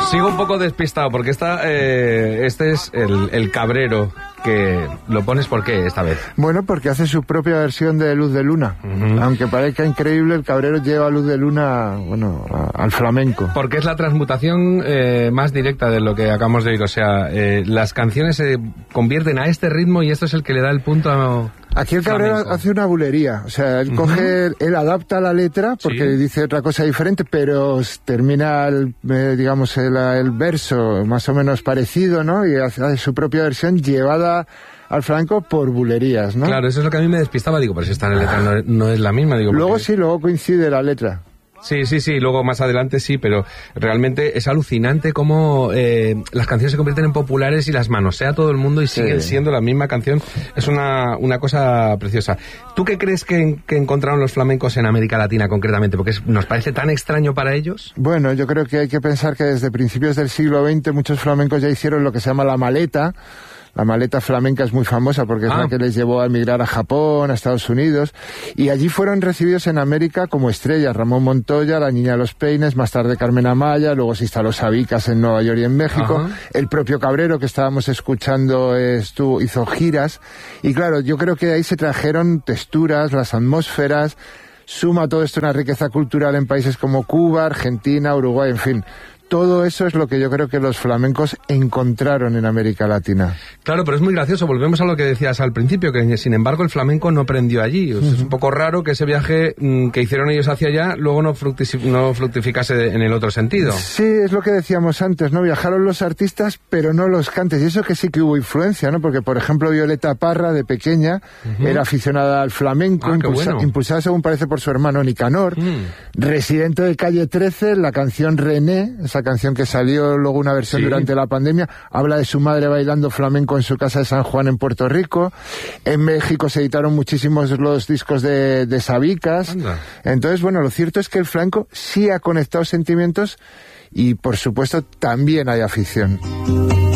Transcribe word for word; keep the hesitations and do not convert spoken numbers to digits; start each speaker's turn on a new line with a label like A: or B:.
A: Sigo un poco despistado porque esta, eh, este es el, el cabrero que lo pones. ¿Por qué esta vez?
B: Bueno, porque hace su propia versión de Luz de Luna. Uh-huh. Aunque parezca increíble, el cabrero lleva Luz de Luna, bueno, a, al flamenco.
A: Porque es la transmutación eh, más directa de lo que acabamos de oír. O sea, eh, las canciones se convierten a este ritmo y esto es el que le da el punto a...
B: Aquí el cabrero flamenco. Hace una bulería, o sea, él uh-huh. coge, él adapta la letra porque sí. dice otra cosa diferente, pero termina, el, eh, digamos, el, el verso más o menos parecido, ¿no? Y hace su propia versión llevada al flamenco por bulerías, ¿no?
A: Claro, eso es lo que a mí me despistaba, digo, pero si está en la letra no, no es la misma, digo.
B: Luego
A: porque...
B: sí, luego coincide la letra.
A: Sí, sí, sí, luego más adelante sí, pero realmente es alucinante cómo eh, las canciones se convierten en populares y las manosea todo el mundo y sí. siguen siendo la misma canción. Es una, una cosa preciosa. ¿Tú qué crees que, que encontraron los flamencos en América Latina concretamente? Porque es, nos parece tan extraño para ellos.
B: Bueno, yo creo que hay que pensar que desde principios del siglo veinte muchos flamencos ya hicieron lo que se llama la maleta. La maleta flamenca es muy famosa porque es ah. la que les llevó a emigrar a Japón, a Estados Unidos, y allí fueron recibidos en América como estrellas. Ramón Montoya, La Niña de los Peines, más tarde Carmen Amaya, luego se instaló Sabicas en Nueva York y en México. Ajá. El propio Cabrero, que estábamos escuchando, estuvo, hizo giras, y claro, yo creo que de ahí se trajeron texturas, las atmósferas. Suma todo esto una riqueza cultural en países como Cuba, Argentina, Uruguay, en fin. Todo eso es lo que yo creo que los flamencos encontraron en América Latina.
A: Claro, pero es muy gracioso. Volvemos a lo que decías al principio, que sin embargo el flamenco no prendió allí. O sea, uh-huh. Es un poco raro que ese viaje mmm, que hicieron ellos hacia allá luego no, fructifi- no fructificase en el otro sentido.
B: Sí, es lo que decíamos antes, ¿no? Viajaron los artistas, pero no los cantes. Y eso que sí que hubo influencia, ¿no? Porque, por ejemplo, Violeta Parra, de pequeña, uh-huh. era aficionada al flamenco,
A: ah,
B: impulsa-
A: bueno.
B: impulsada, según parece, por su hermano Nicanor. Uh-huh. Residente de Calle trece, la canción René, esa canción que salió luego una versión sí. durante la pandemia, habla de su madre bailando flamenco en su casa de San Juan en Puerto Rico. En México se editaron muchísimos los discos de, de Sabicas. Anda. Entonces, bueno, lo cierto es que el flamenco sí ha conectado sentimientos y, por supuesto, también hay afición.